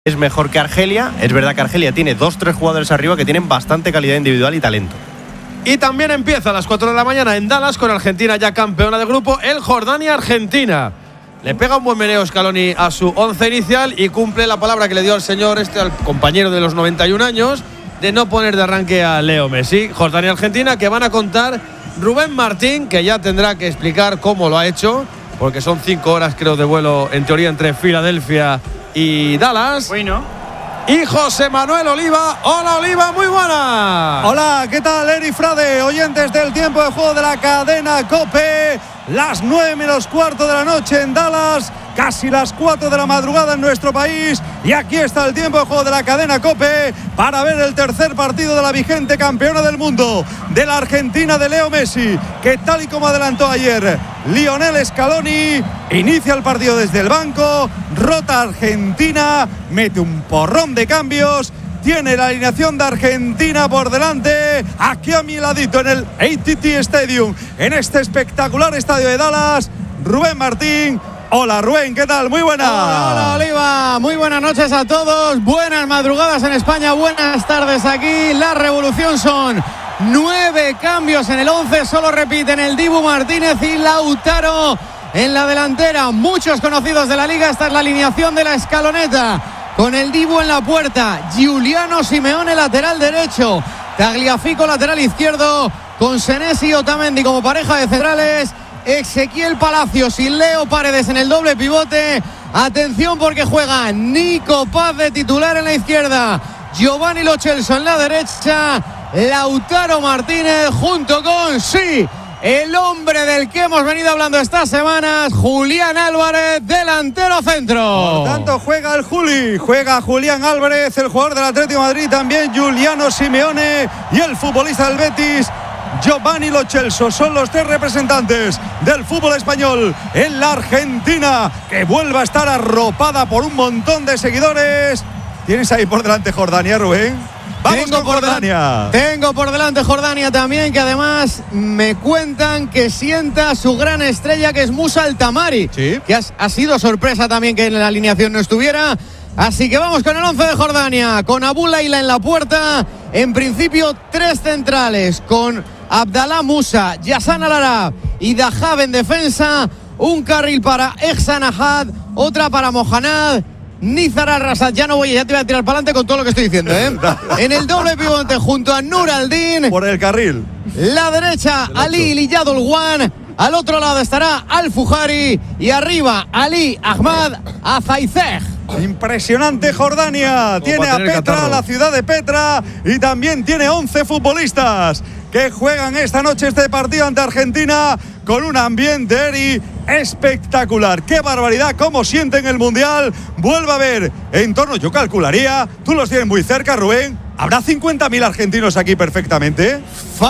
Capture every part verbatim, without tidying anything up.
es mejor que Argelia. Es verdad que Argelia tiene dos, tres jugadores arriba que tienen bastante calidad individual y talento. Y también empieza a las cuatro de la mañana en Dallas, con Argentina ya campeona de grupo, el Jordania-Argentina. Le pega un buen meneo Scaloni a su once inicial y cumple la palabra que le dio al señor este, al compañero de los noventa y un años, de no poner de arranque a Leo Messi. Jordania-Argentina, que van a contar Rubén Martín, que ya tendrá que explicar cómo lo ha hecho, porque son cinco horas creo de vuelo en teoría entre Filadelfia y Dallas. Bueno. Y José Manuel Oliva. Hola Oliva, muy buena. Hola, ¿qué tal Eri Frade? Oyentes del tiempo de juego de la cadena COPE. Las nueve menos cuarto de la noche en Dallas, casi las cuatro de la madrugada en nuestro país. Y aquí está el tiempo de juego de la cadena COPE para ver el tercer partido de la vigente campeona del mundo, de la Argentina de Leo Messi, que tal y como adelantó ayer Lionel Scaloni, inicia el partido desde el banco, rota Argentina, mete un porrón de cambios. Tiene la alineación de Argentina por delante, aquí a mi ladito en el A T T Stadium, en este espectacular estadio de Dallas, Rubén Martín. Hola Rubén, ¿qué tal? Muy buenas. Hola, hola Oliva, muy buenas noches a todos, buenas madrugadas en España, buenas tardes aquí. La revolución son nueve cambios en el once, solo repiten el Dibu Martínez y Lautaro en la delantera. Muchos conocidos de la liga, esta es la alineación de la escaloneta. Con el Dibu en la puerta, Giuliano Simeone lateral derecho, Tagliafico lateral izquierdo, con Senesi y Otamendi como pareja de centrales, Ezequiel Palacios y Leo Paredes en el doble pivote. Atención porque juega Nico Paz de titular en la izquierda, Giovanni Lo Celso en la derecha, Lautaro Martínez junto con sí, el hombre del que hemos venido hablando estas semanas, Julián Álvarez, delantero centro. Por tanto juega el Juli, juega Julián Álvarez, el jugador del Atlético de Madrid, también Giuliano Simeone y el futbolista del Betis, Giovanni Lo Celso. Son los tres representantes del fútbol español en la Argentina, que vuelve a estar arropada por un montón de seguidores. ¿Tienes ahí por delante Jordania, Rubén? Vamos tengo con por Jordania. Tengo por delante Jordania también, que además me cuentan que sienta su gran estrella, que es Musa El Tamari, ¿Sí? que ha, ha sido sorpresa también que en la alineación no estuviera. Así que vamos con el once de Jordania, con Abu Laila en la puerta. En principio tres centrales, con Abdallah Musa, Yassan Al-Arab y Dahab en defensa. Un carril para Ehsan Ahad, otra para Mohanad, Nizar Al-Rasad. Ya no voy, ya te voy a tirar para adelante con todo lo que estoy diciendo, ¿eh? En el doble pivote junto a Nur Al-Din. Por el carril. La derecha, Ali Liyadolwan. Al otro lado estará Al-Fuhari. Y arriba, Ali Ahmad Azaizeh. Impresionante Jordania. Como Tiene a Petra, catarro. la ciudad de Petra, y también tiene once futbolistas que juegan esta noche este partido ante Argentina con un ambiente, Eri, espectacular. ¡Qué barbaridad! ¿Cómo sienten el Mundial? Vuelve a ver en torno, yo calcularía, tú los tienes muy cerca, Rubén, ¿habrá cincuenta mil argentinos aquí perfectamente?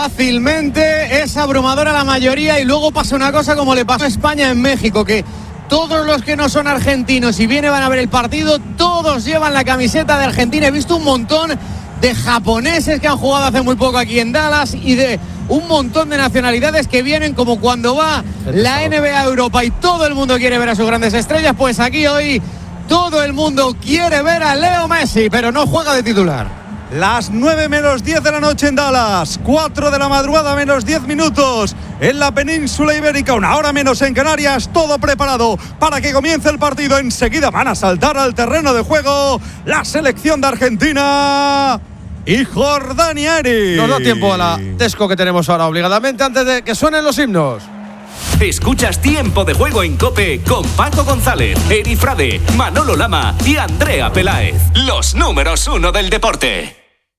Fácilmente, es abrumadora la mayoría. Y luego pasa una cosa como le pasó a España en México, que todos los que no son argentinos y vienen van a ver el partido, todos llevan la camiseta de Argentina. He visto un montón de japoneses que han jugado hace muy poco aquí en Dallas y de un montón de nacionalidades que vienen, como cuando va la N B A a Europa y todo el mundo quiere ver a sus grandes estrellas. Pues aquí hoy todo el mundo quiere ver a Leo Messi, pero no juega de titular. Las nueve menos diez de la noche en Dallas, cuatro de la madrugada menos diez minutos en la península ibérica, una hora menos en Canarias, todo preparado para que comience el partido. Enseguida van a saltar al terreno de juego la selección de Argentina y Jordania. Eri. Nos da tiempo a la Tesco que tenemos ahora obligadamente antes de que suenen los himnos. Escuchas Tiempo de Juego en COPE con Paco González, Eri Frade, Manolo Lama y Andrea Peláez. Los números uno del deporte.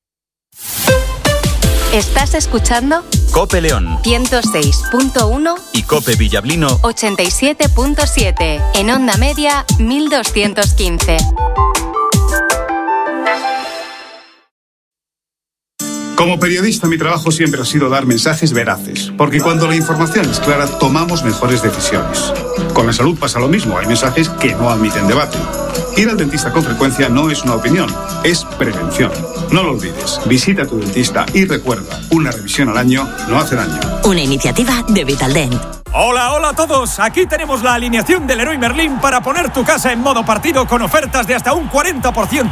¿Estás escuchando? COPE León ciento seis punto uno y COPE Villablino ochenta y siete punto siete. En onda media mil doscientos quince. Como periodista, mi trabajo siempre ha sido dar mensajes veraces, porque cuando la información es clara, tomamos mejores decisiones. Con la salud pasa lo mismo, hay mensajes que no admiten debate. Ir al dentista con frecuencia no es una opinión, es prevención. No lo olvides, visita a tu dentista y recuerda, una revisión al año no hace daño. Una iniciativa de Vitaldent. Hola, hola a todos. Aquí tenemos la alineación del Leroy Merlin para poner tu casa en modo partido con ofertas de hasta un cuarenta por ciento